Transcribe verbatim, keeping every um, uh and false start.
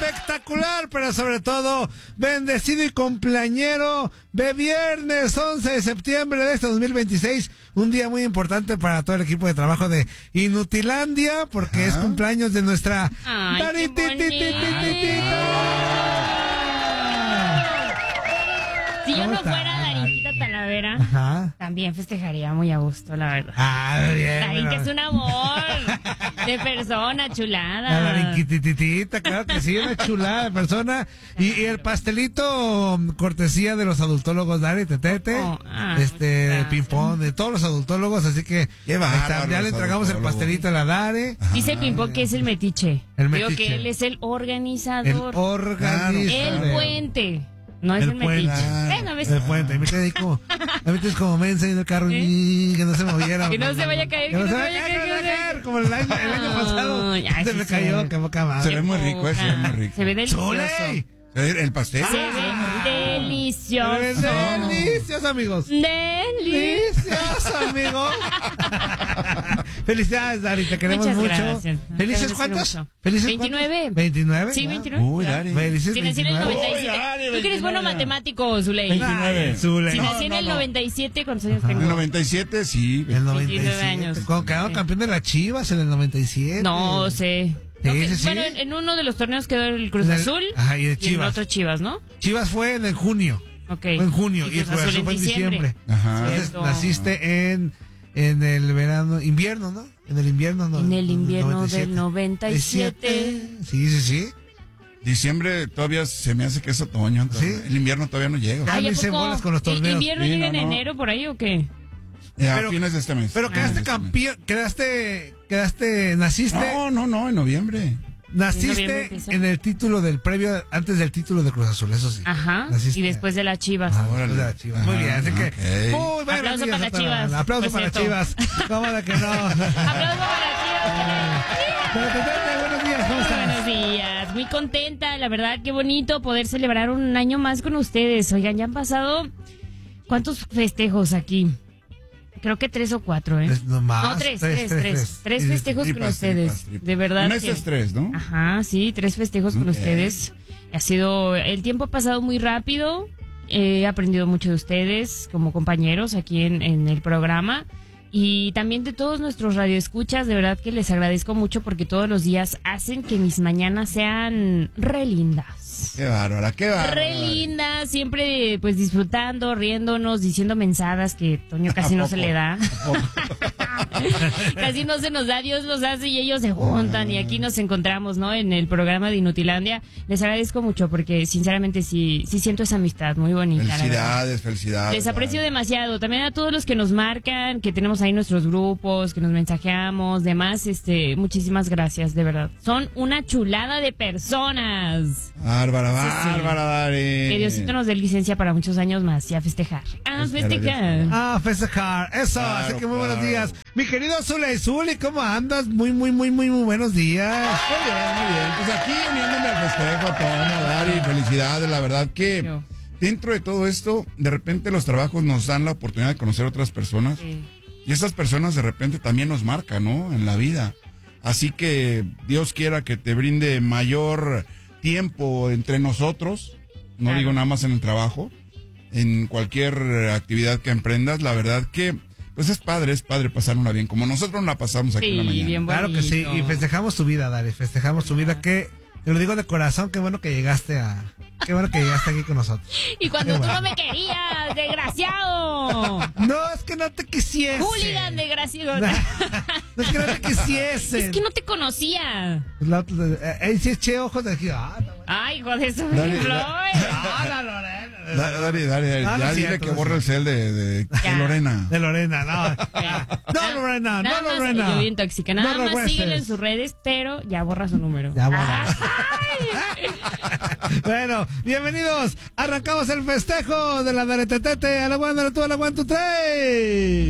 espectacular, pero sobre todo bendecido y cumpleañero de viernes once de septiembre de este dos mil veintiséis. Un día muy importante para todo el equipo de trabajo de Inutilandia, porque Ajá. es cumpleaños de nuestra Daritititititita. Si yo no fuera Daritita Talavera, Ajá. también festejaría muy a gusto, la verdad. Ah, bien. Darita es un amor de persona, chulada. La Daritititita, claro que sí, una chulada de persona. Y, y el pastelito, cortesía de los adultólogos Dari, Tetete, oh, ah, este, de Pimpón, de todos los adultólogos, así que está, ya le entregamos el pastelito a la Dari. Dice Pimpón que es el metiche. El metiche. Digo que él es el organizador. El organizador. El puente. No es el, el metiche. Bueno, el puente. A mí te digo, a mí te es como mensa en el carro, ¿Eh? y que no se moviera. Que no se vaya a caer, que no se vaya a caer, como el año, el año pasado. Ay, se me cayó, se qué boca madre. Se ve muy rico, se ve muy rico. Se ve delicioso. ¿El pastel? Se ve delicioso. Se ve delicioso, amigos. Delicioso, amigos. Felicidades, Dari, te queremos Muchas mucho. Gracias. ¿Felices cuántos? Mucho. ¿Felices veintinueve. ¿veintinueve? Sí, veintinueve. Uy, Dari. Felices si nací en el noventa y siete. Uy, Dari, Tú que eres bueno matemático, Zuley. veintinueve. Zuley. Si No, nací en no, el no. noventa y siete, ¿cuántos años En tengo? el noventa y siete, sí. En el noventa y siete. veintinueve años. Cuando quedaron Sí. campeón de las Chivas en el noventa y siete. No sé. Sí, Okay. sí, sí. Bueno, en, en uno de los torneos quedó el Cruz En el- Azul. Ajá, y de Y en Chivas. otro Chivas, ¿no? Chivas fue en el junio. Ok. Fue en junio y, Y Cruz Cruz Azul Azul fue en diciembre. Ajá. Entonces Cierto. naciste en, en el verano, invierno, ¿no? En el invierno, ¿no? En el invierno noventa y siete. del noventa y siete. Sí, sí, sí. Diciembre todavía se me hace que es otoño. Entonces, ¿Sí? El invierno todavía no llega. Ah, Ay, me ¿a hice poco? bolas con los ¿El torneos. invierno Sí, llega no, en no. enero por ahí o qué? Eh, a Pero- fines de este mes. Pero quedaste Fines de este mes. campeón, quedaste, quedaste, naciste, No, no, no, en noviembre. En naciste noviembre empieza. en el título del previo, antes del título de Cruz Azul, eso sí. Ajá. Naciste- Y después de las Chivas. Ah, Órale. de las Chivas. Muy Ajá, bien, así que, ok. muy buenos Aplauso días para a toda la Chivas, banda. Aplauso por para cierto. Chivas. ¿Cómo de que no? Aplauso para Chivas. Pero, Tetete, buenos días, ¿cómo estás? Buenos días, muy contenta, la verdad, qué bonito poder celebrar un año más con ustedes. Oigan, ya han pasado, ¿cuántos festejos aquí? Creo que tres o cuatro, ¿eh? Tres nomás, No, tres, tres, tres, tres, tres. tres. Tres Sí, sí, festejos con tripas, ustedes, tripas, tripas. de verdad. Meses que- tres, ¿no? Ajá, sí, tres festejos con Ok. ustedes. Ha sido, el tiempo ha pasado muy rápido. He aprendido mucho de ustedes como compañeros aquí en, en el programa. Y también de todos nuestros radioescuchas, de verdad que les agradezco mucho porque todos los días hacen que mis mañanas sean re lindas. Qué bárbara, qué bárbara. Re lindas, siempre pues disfrutando, riéndonos, diciendo mensadas que Toño casi ¿A no se poco? le da. Casi no se nos da, Dios los hace y ellos se juntan y aquí nos encontramos, ¿no? En el programa de Inutilandia. Les agradezco mucho porque sinceramente sí, sí siento esa amistad muy bonita. la verdad. Felicidades, felicidades. Les aprecio Dari. demasiado. También a todos los que nos marcan, que tenemos ahí nuestros grupos, que nos mensajeamos, demás, este, muchísimas gracias, de verdad. Son una chulada de personas. Bárbara, Sí, sí. bárbara, Dari. Que Diosito nos dé licencia para muchos años más y a festejar. A Es festejar. Ah, festejar, eso, Claro, así que muy buenos claro. días. Mi querido Zuley, Zuli, ¿cómo andas? Muy, muy, muy, muy, muy buenos días. Muy bien, muy bien. Pues aquí uniéndome al festejo, Toño, Dari, felicidades. La verdad que Yo. dentro de todo esto, de repente los trabajos nos dan la oportunidad de conocer a otras personas. Sí. Y esas personas de repente también nos marcan, ¿no? En la vida. Así que Dios quiera que te brinde mayor tiempo entre nosotros. No Claro. digo nada más en el trabajo. En cualquier actividad que emprendas. La verdad que, pues es padre, es padre pasárnosla bien. Como nosotros la pasamos aquí Sí, en la mañana. bien Claro que sí, bonito. y festejamos tu vida, Dari, festejamos tu vida, que te lo digo de corazón, qué bueno que llegaste a, qué bueno que llegaste aquí con nosotros. Y cuando Qué tú bueno. no me querías, desgraciado. No, es que no te quisiese. Hooligan, desgraciado. No es que no te quisiese. Es que no te conocía. La otra- eh, eh, sí eché ojos de aquí. Ah, no, Ay, hijo de su Dale, Floyd. ah, la Lorena. Da- Dari, Dari, Dari, No, no ya es dile cierto, que no borre el es cel de, de, de Ya. Lorena. De Lorena, no. No, Lorena, no, Nada más, Lorena. yo bien tóxica. Nada No más rehueses. síguelo en sus redes, pero ya borra su número. Ya borra. Ay. Bueno, bienvenidos. Arrancamos el festejo de la Daretetete a la one, a la two, a la one, two, three.